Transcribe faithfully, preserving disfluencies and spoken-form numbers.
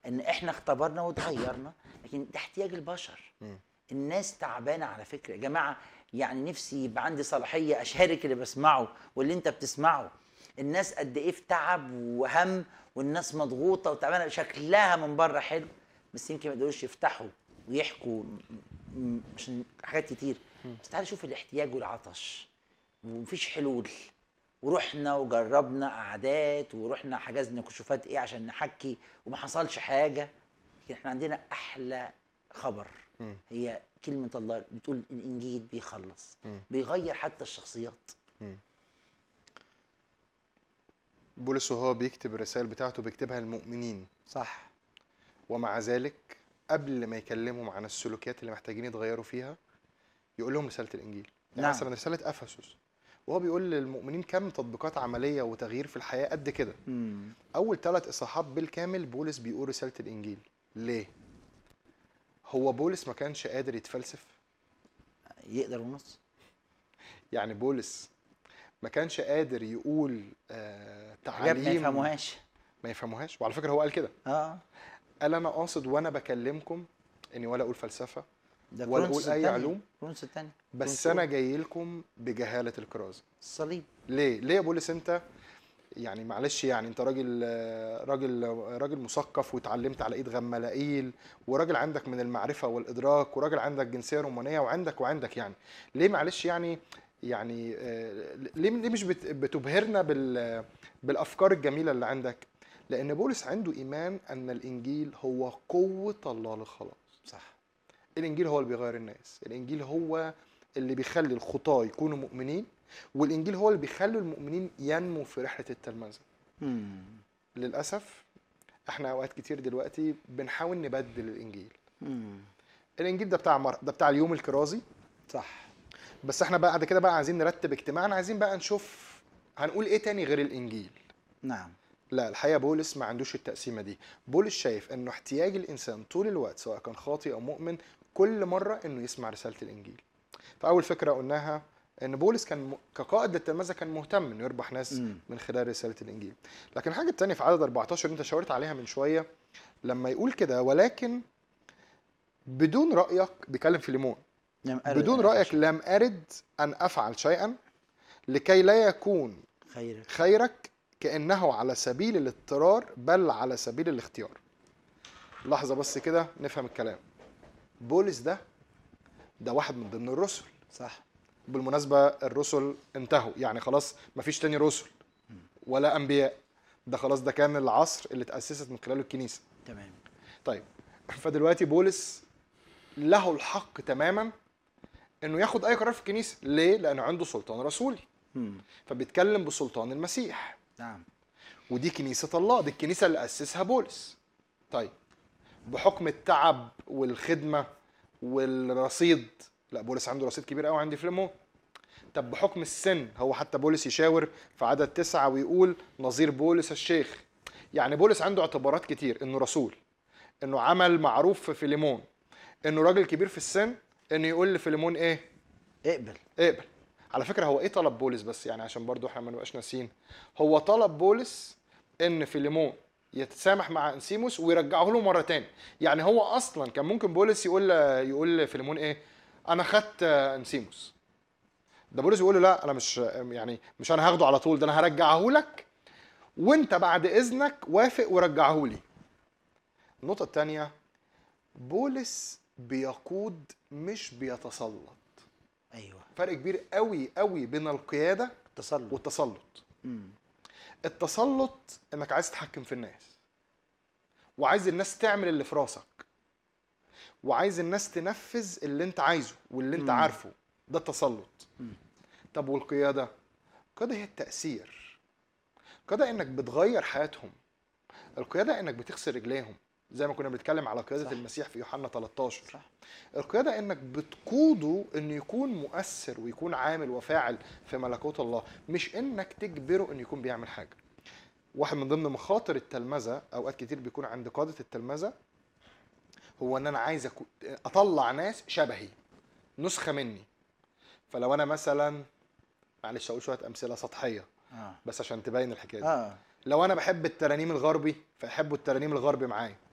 ان احنا اختبرنا واتغيرنا، لكن ده احتياج البشر. م. الناس تعبانه على فكره يا جماعه. يعني نفسي يبقى عندي صلاحيه اشارك اللي بسمعه واللي انت بتسمعه. الناس قد ايه في تعب وهم، والناس مضغوطه وتعبانه، شكلها من بره حلو بس يمكن ما يقدروش يفتحوا ويحكوا م- عشان حاجات كتير. بس تعالى شوف الاحتياج والعطش ومفيش حلول. ورحنا وجربنا قعدات ورحنا حجزنا كشوفات ايه عشان نحكي وما حصلش حاجه. لكن احنا عندنا احلى خبر، م. هي كلمه الله بتقول الانجيل بيخلص، م. بيغير حتى الشخصيات. م. بولس وهو بيكتب الرسائل بتاعته بيكتبها للمؤمنين، صح. ومع ذلك قبل ما يكلمهم عن السلوكيات اللي محتاجين يتغيروا فيها يقول لهم رسالة الإنجيل. يعني نعم. مثلا رسالة أفسس وهو بيقول للمؤمنين كم تطبيقات عملية وتغيير في الحياة قد كده. مم. أول ثلاث إصحاحات بالكامل بولس بيقول رسالة الإنجيل. ليه؟ هو بولس ما كانش قادر يتفلسف؟ يقدر ونص. يعني بولس ما كانش قادر يقول آه حاجات ما تعاليم يفهموهاش. ما يفهموهاش. وعلى فكرة هو قال كده، اه قال أنا قاصد وأنا بكلمكم إني ولا أقول فلسفة ده ولا أقول كورنثوس أي الثانيه. علوم، كورنثوس الثانيه بس أنا جاي لكم بجهالة الكرازة. الصليب. ليه؟ ليه يا بولس أنت يعني معلش يعني انت راجل راجل راجل مثقف واتعلمت على ايد غمالائيل وراجل عندك من المعرفه والادراك وراجل عندك جنسيه رومانيه وعندك وعندك يعني ليه معلش يعني يعني ليه ليه مش بتبهرنا بال بالافكار الجميله اللي عندك؟ لان بولس عنده ايمان ان الانجيل هو قوه الله للخلاص. صح. الانجيل هو اللي بيغير الناس، الانجيل هو اللي بيخلي الخطاة يكونوا مؤمنين، والانجيل هو اللي بيخلي المؤمنين ينمو في رحله التلمذه. مم. للاسف احنا اوقات كتير دلوقتي بنحاول نبدل الانجيل. مم. الانجيل ده بتاع مر... ده بتاع اليوم الكرازي، صح. بس احنا بعد كده بقى عايزين نرتب اجتماعنا، عايزين بقى نشوف هنقول ايه تاني غير الانجيل. نعم. لا، الحقيقه بولس ما عندوش التقسيمه دي. بولس شايف انه احتياج الانسان طول الوقت سواء كان خاطئ او مؤمن كل مره انه يسمع رساله الانجيل. فاول فكره قلناها ان بولس كان م... كقائد للتلمذه كان مهتم انه يربح ناس مم. من خلال رساله الانجيل. لكن الحاجه الثانيه في عدد أربعتاشر اللي انت شاورت عليها من شويه لما يقول كده ولكن بدون رايك، بيكلم فيليمون، لم أرد بدون أن أفعل رايك شيء. لم ارد ان افعل شيئا لكي لا يكون خيرك. خيرك كانه على سبيل الاضطرار بل على سبيل الاختيار. لحظه بس كده نفهم الكلام. بولس ده ده واحد من ضمن الرسل. صح. بالمناسبة الرسل انتهوا، يعني خلاص مفيش تاني رسل ولا أنبياء، ده خلاص ده كان العصر اللي تأسست من خلاله الكنيسة. تمام. طيب فدلوقتي بولس له الحق تماما انه ياخد اي قرار في الكنيسة. ليه؟ لانه عنده سلطان رسولي، مم. فبيتكلم بسلطان المسيح، نعم. ودي كنيسة الله، دي الكنيسة اللي أسسها بولس. طيب بحكم التعب والخدمة والرصيد، لا بولس عنده رصيد كبير قوي عندي فيليمون. طب بحكم السن، هو حتى بولس يشاور في عدد تسعة ويقول نظير بولس الشيخ. يعني بولس عنده اعتبارات كتير، انه رسول، انه عمل معروف في فيليمون، انه راجل كبير في السن، انه يقول لفيليمون ايه؟ اقبل. اقبل. على فكرة هو ايه طلب بولس؟ بس يعني عشان برضو احنا ما نبقاش ناسيين، هو طلب بولس ان فيليمون يتسامح مع انسيموس ويرجعه له مرة تاني. يعني هو اصلا كان ممكن بولس يقول يقول لفيليمون ايه؟ انا خدت انسيموس. ده بولس يقول له لا انا مش يعني مش انا هاخده على طول، ده انا هرجعه لك وانت بعد اذنك وافق ورجعه لي. النقطة الثانية، بولس بيقود مش بيتسلط. ايوه. فرق كبير قوي قوي بين القيادة تسلط. والتسلط. مم. التسلط انك عايز تتحكم في الناس وعايز الناس تعمل اللي في راسك وعايز الناس تنفذ اللي انت عايزه واللي انت مم. عارفه، ده التسلط. مم. طب والقيادة؟ القيادة هي التأثير، القيادة انك بتغير حياتهم، القيادة انك بتغسل رجليهم زي ما كنا بنتكلم على قيادة صح. المسيح في يوحنا تلتاشر. صح. القيادة انك بتقوده انه يكون مؤثر ويكون عامل وفاعل في ملكوت الله، مش انك تجبره انه يكون بيعمل حاجة. واحد من ضمن مخاطر التلمذة اوقات كتير بيكون عند قادة التلمذة هو ان انا عايز اطلع ناس شبهي، نسخة مني. فلو انا مثلا، معلش اقول شوية امثلة سطحية اه بس عشان تبين الحكاية دي. اه لو انا بحب الترانيم الغربي فيحبوا الترانيم الغربي معايا،